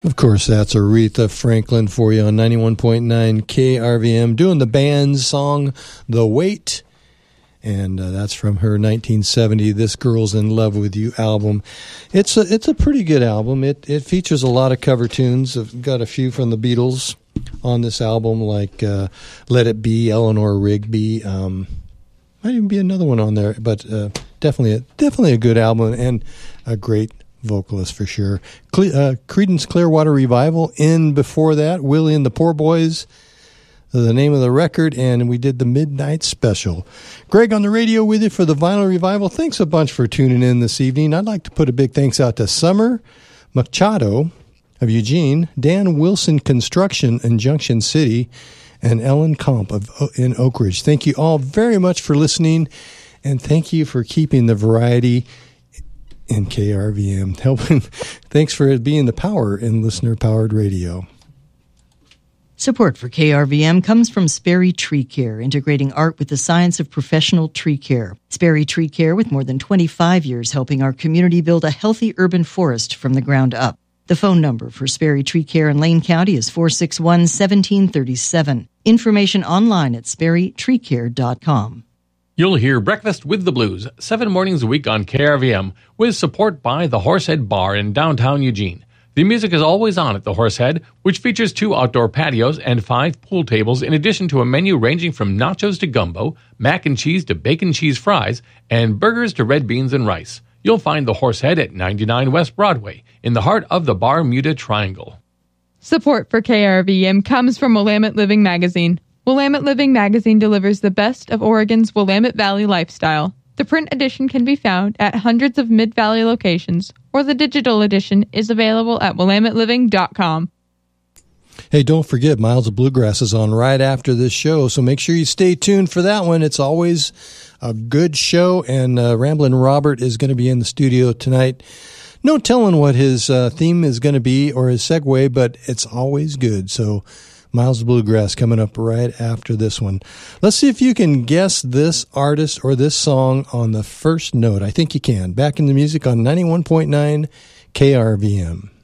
Of course, that's Aretha Franklin for you on 91.9 KRVM, doing the band's song, The Weight. And that's from her 1970 This Girl's in Love with You album. It's a pretty good album. It features a lot of cover tunes. I've got a few from the Beatles on this album, like Let It Be, Eleanor Rigby. Might even be another one on there, but definitely a good album and a great vocalist for sure. Creedence Clearwater Revival in before that, Willie and the Poor Boys, the name of the record, and we did the Midnight Special. Greg on the radio with you for the Vinyl Revival. Thanks a bunch for tuning in this evening. I'd like to put a big thanks out to Summer Machado of Eugene, Dan Wilson Construction in Junction City, and Ellen Comp in Oak Ridge. Thank you all very much for listening, and thank you for keeping the variety in KRVM. Thanks for being the power in listener-powered radio. Support for KRVM comes from Sperry Tree Care, integrating art with the science of professional tree care. Sperry Tree Care, with more than 25 years helping our community build a healthy urban forest from the ground up. The phone number for Sperry Tree Care in Lane County is 461-1737. Information online at sperrytreecare.com. You'll hear Breakfast with the Blues 7 mornings a week on KRVM, with support by the Horsehead Bar in downtown Eugene. The music is always on at the Horsehead, which features 2 outdoor patios and 5 pool tables, in addition to a menu ranging from nachos to gumbo, mac and cheese to bacon cheese fries, and burgers to red beans and rice. You'll find the Horsehead at 99 West Broadway, in the heart of the Bermuda Triangle. Support for KRVM comes from Willamette Living Magazine. Willamette Living Magazine delivers the best of Oregon's Willamette Valley lifestyle. The print edition can be found at hundreds of Mid-Valley locations, or the digital edition is available at WillametteLiving.com. Hey, don't forget, Miles of Bluegrass is on right after this show, so make sure you stay tuned for that one. It's always a good show, and Ramblin' Robert is going to be in the studio tonight. No telling what his theme is going to be or his segue, but it's always good, so Miles of Bluegrass coming up right after this one. Let's see if you can guess this artist or this song on the first note. I think you can. Back in the music on 91.9 KRVM.